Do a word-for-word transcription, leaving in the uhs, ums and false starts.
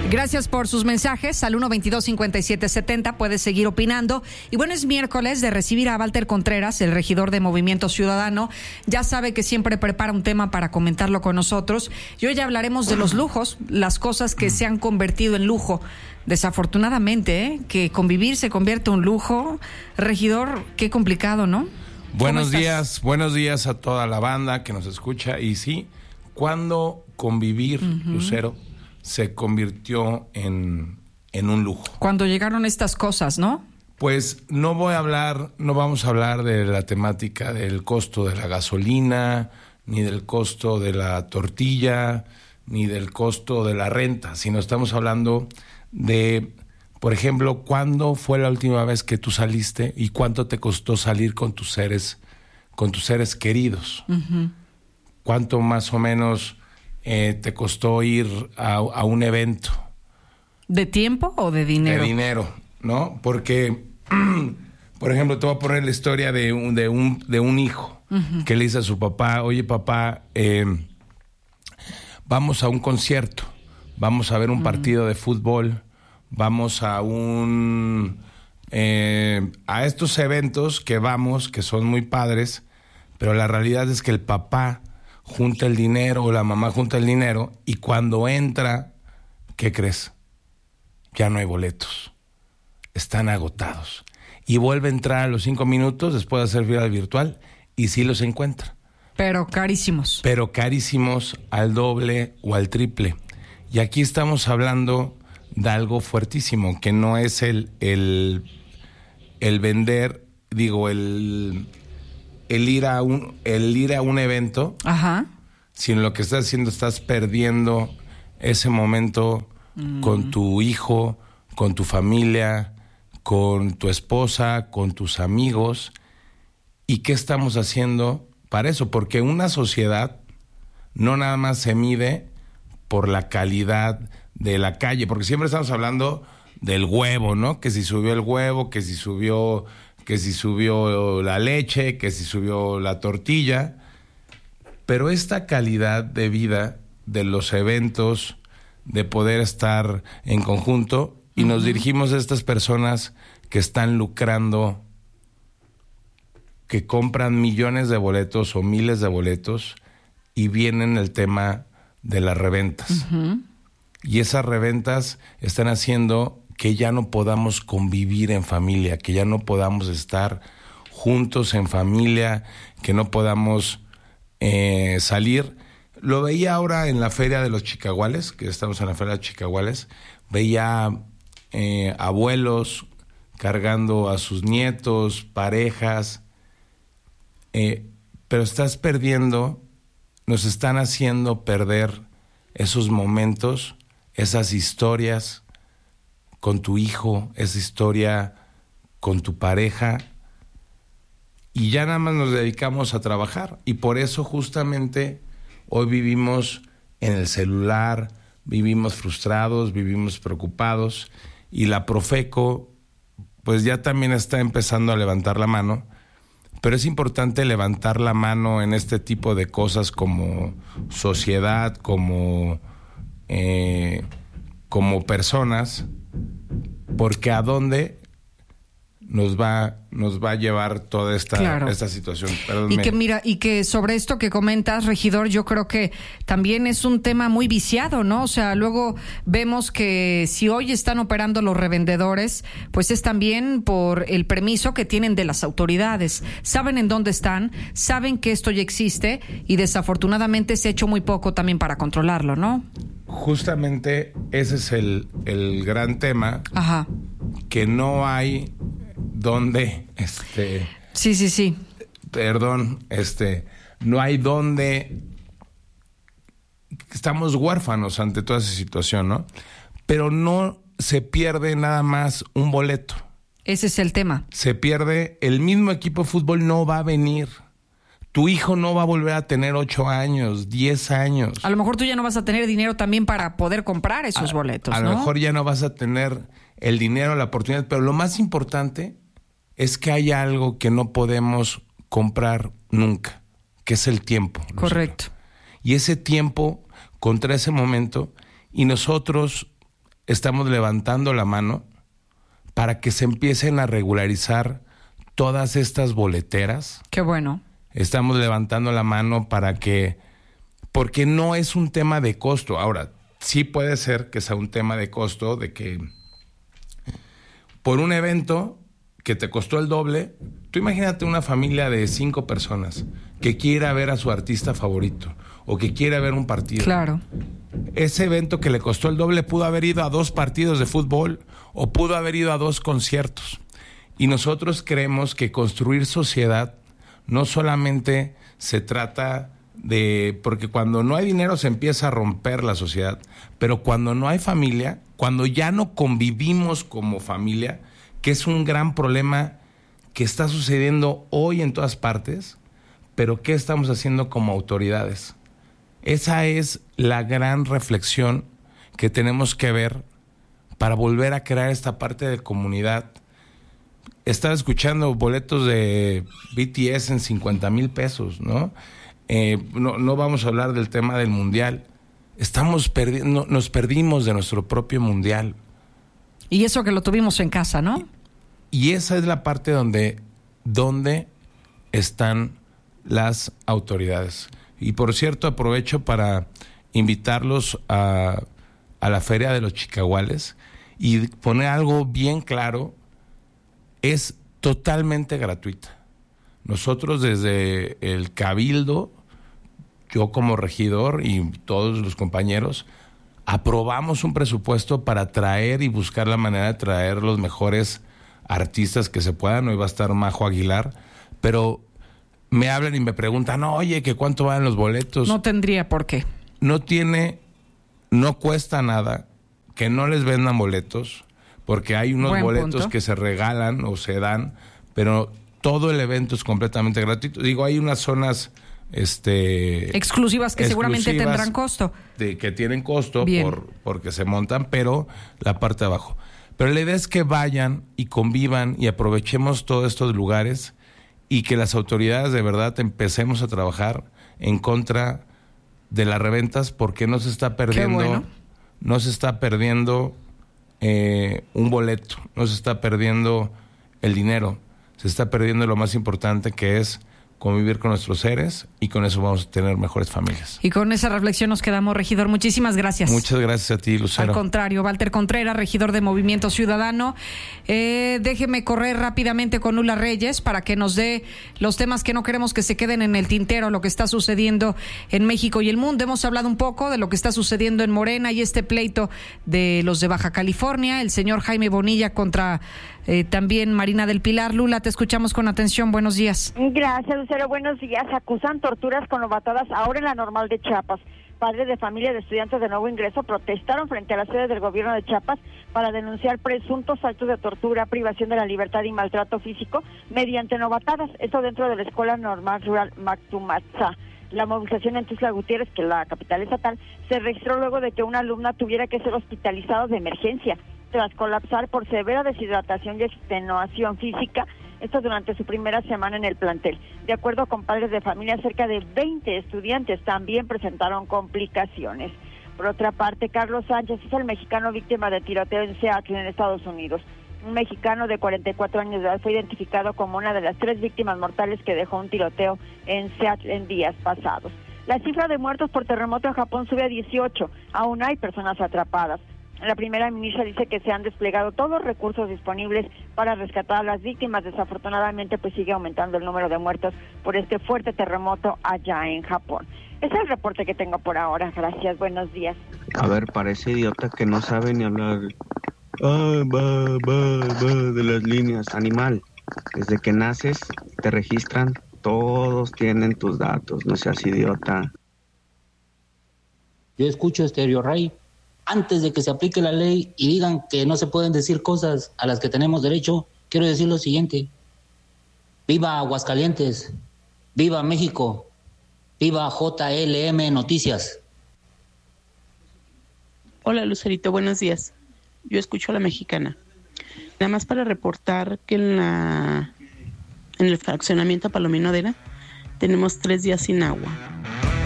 Gracias por sus mensajes al uno veintidós cincuenta y siete setenta. Puedes seguir opinando. Y bueno, es miércoles de recibir a Walter Contreras, el regidor de Movimiento Ciudadano. Ya sabe que siempre prepara un tema para comentarlo con nosotros. Y hoy ya hablaremos de los lujos, las cosas que se han convertido en lujo. Desafortunadamente, ¿eh? Que convivir se convierte en un lujo. Regidor, qué complicado, ¿no? Buenos días, buenos días a toda la banda que nos escucha. Y sí, ¿cuándo convivir, uh-huh. Lucero, se convirtió en, en un lujo? Cuando llegaron estas cosas, ¿no? Pues no voy a hablar, no vamos a hablar de la temática del costo de la gasolina, ni del costo de la tortilla, ni del costo de la renta, sino estamos hablando de, por ejemplo, ¿cuándo fue la última vez que tú saliste y cuánto te costó salir con tus seres, con tus seres queridos? Uh-huh. ¿Cuánto más o menos Eh, te costó ir a, a un evento? ¿De tiempo o de dinero? De dinero, ¿no? Porque, por ejemplo, te voy a poner la historia de un, de un, de un hijo uh-huh. que le dice a su papá: oye, papá, eh, vamos a un concierto, vamos a ver un uh-huh. partido de fútbol, vamos a un... Eh, a estos eventos que vamos, que son muy padres, pero la realidad es que el papá junta el dinero o la mamá junta el dinero y cuando entra, ¿qué crees? Ya no hay boletos. Están agotados. Y vuelve a entrar a los cinco minutos después de hacer fila virtual y sí los encuentra. Pero carísimos. Pero carísimos al doble o al triple. Y aquí estamos hablando de algo fuertísimo, que no es el, el, el vender, digo, el... el ir a un el ir a un evento, ajá. sino lo que estás haciendo, estás perdiendo ese momento mm. con tu hijo, con tu familia, con tu esposa, con tus amigos. ¿Y qué estamos haciendo para eso? Porque una sociedad no nada más se mide por la calidad de la calle, porque siempre estamos hablando del huevo, ¿no? Que si subió el huevo, que si subió... que si subió la leche, que si subió la tortilla, pero esta calidad de vida de los eventos, de poder estar en conjunto, y uh-huh. nos dirigimos a estas personas que están lucrando, que compran millones de boletos o miles de boletos, y vienen el tema de las reventas. Uh-huh. Y esas reventas están haciendo que ya no podamos convivir en familia, que ya no podamos estar juntos en familia, que no podamos eh, salir. Lo veía ahora en la Feria de los Chicaguales, que estamos en la Feria de Chicaguales, veía eh, abuelos cargando a sus nietos, parejas, eh, pero estás perdiendo, nos están haciendo perder esos momentos, esas historias con tu hijo, esa historia con tu pareja, y ya nada más nos dedicamos a trabajar. Y por eso justamente hoy vivimos en el celular, vivimos frustrados, vivimos preocupados, y la Profeco pues ya también está empezando a levantar la mano, pero es importante levantar la mano en este tipo de cosas como sociedad, como, eh, como personas, porque a dónde nos va nos va a llevar toda esta, claro. esta situación. Perdónme. Y que mira, y que sobre esto que comentas, regidor, yo creo que también es un tema muy viciado, ¿no? O sea, luego vemos que si hoy están operando los revendedores, pues es también por el permiso que tienen de las autoridades. Saben en dónde están, saben que esto ya existe y desafortunadamente se ha hecho muy poco también para controlarlo, ¿no? Justamente ese es el, el gran tema. Ajá. Que no hay donde, este... Sí, sí, sí. Perdón, este... No hay donde... Estamos huérfanos ante toda esa situación, ¿no? Pero no se pierde nada más un boleto. Ese es el tema. Se pierde... El mismo equipo de fútbol no va a venir. Tu hijo no va a volver a tener ocho años, diez años. A lo mejor tú ya no vas a tener dinero también para poder comprar esos a, boletos, a ¿no? A lo mejor ya no vas a tener el dinero, la oportunidad, pero lo más importante es que hay algo que no podemos comprar nunca, que es el tiempo. Correcto. Y ese tiempo contra ese momento, y nosotros estamos levantando la mano para que se empiecen a regularizar todas estas boleteras. Qué bueno. Estamos levantando la mano para que, porque no es un tema de costo. Ahora, sí puede ser que sea un tema de costo, de que por un evento que te costó el doble, tú imagínate una familia de cinco personas que quiera ver a su artista favorito o que quiera ver un partido. Claro. Ese evento que le costó el doble pudo haber ido a dos partidos de fútbol o pudo haber ido a dos conciertos. Y nosotros creemos que construir sociedad no solamente se trata de... Porque cuando no hay dinero se empieza a romper la sociedad, pero cuando no hay familia, cuando ya no convivimos como familia, que es un gran problema que está sucediendo hoy en todas partes, pero ¿qué estamos haciendo como autoridades? Esa es la gran reflexión que tenemos que ver para volver a crear esta parte de comunidad. Estaba escuchando boletos de B T S en cincuenta mil pesos, ¿no? Eh, no, no vamos a hablar del tema del mundial. Estamos perdiendo, nos perdimos de nuestro propio mundial. Y eso que lo tuvimos en casa, ¿no? Y, y esa es la parte donde, donde están las autoridades. Y por cierto, aprovecho para invitarlos a, a la Feria de los Chicahuales y poner algo bien claro. Es totalmente gratuita. Nosotros desde el Cabildo, yo como regidor y todos los compañeros, aprobamos un presupuesto para traer y buscar la manera de traer los mejores artistas que se puedan. Hoy va a estar Majo Aguilar, pero me hablan y me preguntan, oye, ¿que cuánto valen los boletos? No tendría por qué. No tiene, no cuesta nada que no les vendan boletos, porque hay unos Buen boletos punto. que se regalan o se dan, pero todo el evento es completamente gratuito. Digo, hay unas zonas este exclusivas que seguramente tendrán costo. De, que tienen costo Bien. por porque se montan, pero la parte de abajo. Pero la idea es que vayan y convivan y aprovechemos todos estos lugares y que las autoridades de verdad empecemos a trabajar en contra de las reventas, porque no se está perdiendo, bueno. no se está perdiendo eh, un boleto, no se está perdiendo el dinero, se está perdiendo lo más importante, que es convivir con nuestros seres, y con eso vamos a tener mejores familias. Y con esa reflexión nos quedamos, regidor. Muchísimas gracias. Muchas gracias a ti, Lucero. Al contrario, Walter Contreras, regidor de Movimiento Ciudadano. Eh, déjeme correr rápidamente con Lula Reyes para que nos dé los temas que no queremos que se queden en el tintero, lo que está sucediendo en México y el mundo. Hemos hablado un poco de lo que está sucediendo en Morena y este pleito de los de Baja California, el señor Jaime Bonilla contra eh, también Marina del Pilar. Lula, te escuchamos con atención. Buenos días. Gracias, Lucero. Buenos días. Acusan torturas con novatadas ahora en la Normal de Chiapas. Padres de familia de estudiantes de nuevo ingreso protestaron frente a la sede del gobierno de Chiapas para denunciar presuntos actos de tortura, privación de la libertad y maltrato físico mediante novatadas. Esto dentro de la Escuela Normal Rural Mactumatzá. La movilización en Tuxtla Gutiérrez, que es la capital estatal, se registró luego de que una alumna tuviera que ser hospitalizada de emergencia tras colapsar por severa deshidratación y extenuación física. Esto durante su primera semana en el plantel. De acuerdo con padres de familia, cerca de veinte estudiantes también presentaron complicaciones. Por otra parte, Carlos Sánchez es el mexicano víctima de tiroteo en Seattle, en Estados Unidos. Un mexicano de cuarenta y cuatro años de edad fue identificado como una de las tres víctimas mortales que dejó un tiroteo en Seattle en días pasados. La cifra de muertos por terremoto en Japón sube a dieciocho. Aún hay personas atrapadas. La primera ministra dice que se han desplegado todos los recursos disponibles para rescatar a las víctimas. Desafortunadamente, pues sigue aumentando el número de muertos por este fuerte terremoto allá en Japón. Ese es el reporte que tengo por ahora. Gracias, buenos días. A ver, parece idiota que no sabe ni hablar. Ah, va, va, va, de las líneas. Animal, desde que naces te registran, todos tienen tus datos, no seas idiota. Yo escucho Estéreo Rey. Antes de que se aplique la ley y digan que no se pueden decir cosas a las que tenemos derecho, quiero decir lo siguiente. ¡Viva Aguascalientes! ¡Viva México! ¡Viva J L M Noticias! Hola, Lucerito, buenos días. Yo escucho a La Mexicana. Nada más para reportar que en la en el fraccionamiento Palomino Adera tenemos tres días sin agua.